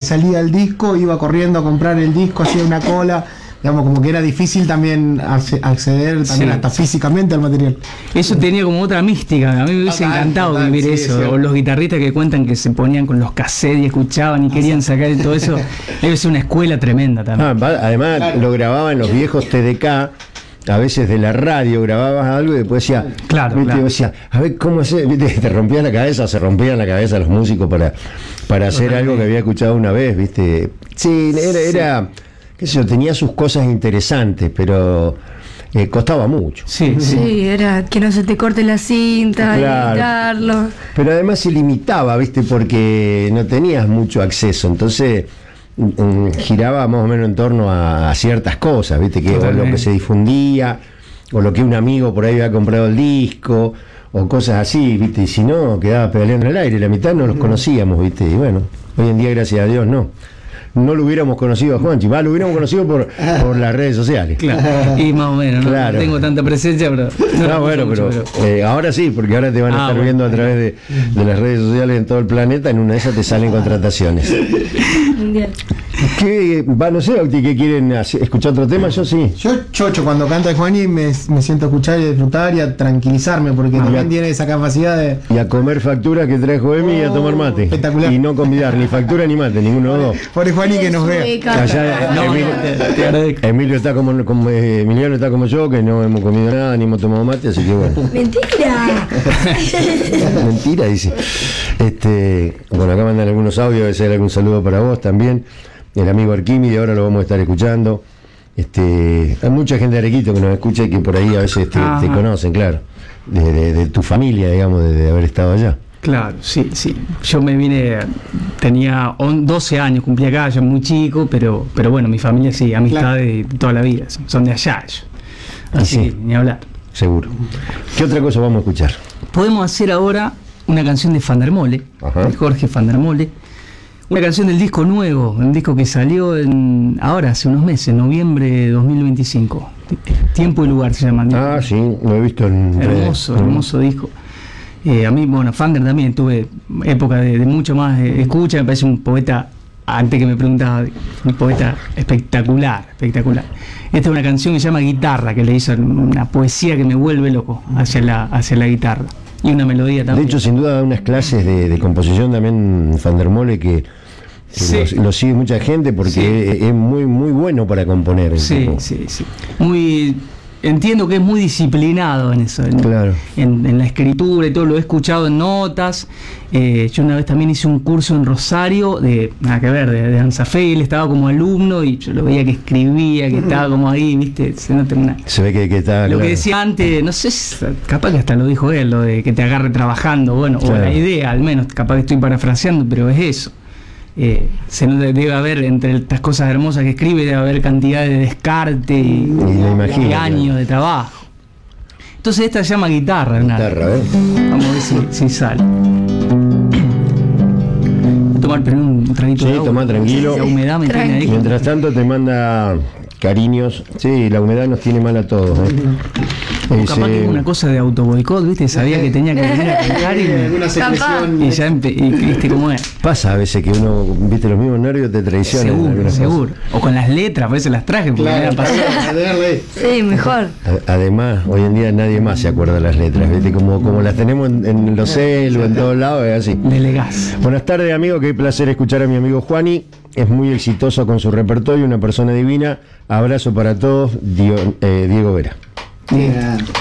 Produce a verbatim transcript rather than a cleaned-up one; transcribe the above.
salía el disco, iba corriendo a comprar el disco, hacía una cola. Digamos, como que era difícil también acceder también sí, hasta físicamente al material. Eso tenía como otra mística. A mí me hubiese total, encantado total, vivir sí, eso. Sí. O los guitarristas que cuentan que se ponían con los cassettes y escuchaban y querían sacar todo eso. Debe ser una escuela tremenda también. Ah, además, claro, lo grababan los viejos T D K. A veces de la radio grababas algo y después decía, claro, ¿viste? claro. Decía, a ver cómo hacer, ¿viste? Te rompían la cabeza, se rompían la cabeza los músicos para, para hacer Totalmente. algo que había escuchado una vez, ¿viste? Sí, era, era qué sé yo, tenía sus cosas interesantes, pero eh, costaba mucho. Sí, sí, sí, era que no se te corte la cinta, claro, editarlo. Pero además se limitaba, ¿viste? Porque no tenías mucho acceso, entonces giraba más o menos en torno a, a ciertas cosas, ¿viste? Que o lo que se difundía, o lo que un amigo por ahí había comprado el disco, o cosas así, ¿viste? Y si no, quedaba pedaleando en el aire, la mitad no los conocíamos, ¿viste? Y bueno, hoy en día, gracias a Dios, no. No lo hubiéramos conocido a Juanchi, va, lo hubiéramos conocido por, por las redes sociales. Claro, y más o menos, ¿no? Claro. No tengo tanta presencia, pero... No, no bueno, mucho, pero, pero... Eh, ahora sí, porque ahora te van a ah, estar bueno, viendo a través de, de las redes sociales en todo el planeta, en una de esas te salen contrataciones. ¿Qué, va, no sé, Octi, ¿qué quieren hacer? ¿Escuchar otro tema? Yo sí. Yo, chocho, cuando canta Juani me, me siento a escuchar y a disfrutar y a tranquilizarme, porque ah, también a, tiene esa capacidad de... Y a comer facturas que trae Joemi oh, y a tomar mate. Espectacular. Y no convidar ni factura ni mate, ninguno de los dos. Por Juani que nos vea. Allá, no, Emilio, te, te Emilio está como, como eh, Emiliano está como yo, que no hemos comido nada ni hemos tomado mate, así que bueno. Mentira. Mentira, dice. Este, bueno, acá mandan algunos audios, debe ser algún saludo para vos también. El amigo Arquímedes, ahora lo vamos a estar escuchando. Este, hay mucha gente de Arequito que nos escucha y que por ahí a veces te, te conocen, claro, de, de, de tu familia, digamos, de, de haber estado allá. Claro, sí, sí. Yo me vine, tenía doce años, cumplí acá, yo muy chico, pero pero bueno, mi familia sí, amistades de toda la vida, son de allá ellos. Así sí, que ni hablar. Seguro. ¿Qué otra cosa vamos a escuchar? Podemos hacer ahora una canción de Van der Mole, de Jorge Van der Mole. Una canción del disco nuevo, un disco que salió en, ahora, hace unos meses, noviembre de dos mil veinticinco. Tiempo y lugar se llama. Ah, sí, lo he visto en... Hermoso, hermoso uh-huh. disco. Eh, a mí, bueno, Fander también tuve época de, de mucho más eh, escucha, me parece un poeta, antes que me preguntaba, un poeta espectacular, espectacular. Esta es una canción que se llama Guitarra, que le hizo una poesía que me vuelve loco hacia la, hacia la guitarra. Y una melodía también. De hecho, sin duda, da unas clases de, de composición también Van der Mole que... Sí. Lo, lo sigue mucha gente porque sí. es, es muy muy bueno para componer. Sí, tipo. sí, sí. Muy, entiendo que es muy disciplinado en eso, en, claro. en, en la escritura y todo, lo he escuchado en notas. Eh, yo una vez también hice un curso en Rosario de, nada que ver, de, de danza fe, y él estaba como alumno y yo lo veía que escribía, que estaba como ahí, viste, se nota una... Se ve que, que está... Lo claro. que decía antes, no sé, capaz que hasta lo dijo él, lo de que te agarre trabajando, bueno, claro. o la idea, al menos, capaz que estoy parafraseando, pero es eso. Eh, se debe haber, entre estas cosas hermosas que escribe, debe haber cantidad de descarte y, y, imagino, y años claro. de trabajo. Entonces esta se llama Guitarra, Guitarra, ¿eh? Vamos a ver si, si sale. Voy a tomar primero un traguito sí, de agua. Toma tranquilo. La humedad me tiene ahí. Mientras tanto te manda cariños. Sí, la humedad nos tiene mal a todos, ¿eh? O capaz que es una cosa de autoboicot, ¿viste? Sabía que tenía que venir a cantar y, me, y ya empe, y, ¿viste cómo es? Pasa a veces que uno, ¿viste? Los mismos nervios te traicionan. Seguro, seguro. O con las letras, a veces las traje porque claro, me pasado. Sí, mejor. Además, hoy en día nadie más se acuerda de las letras, ¿viste? Como, como las tenemos en, en los celu, en todos lados, es así. Delegás. Buenas tardes, amigo. Qué placer escuchar a mi amigo Juani. Es muy exitoso con su repertorio, una persona divina. Abrazo para todos, Dio, eh, Diego Vera. Yeah.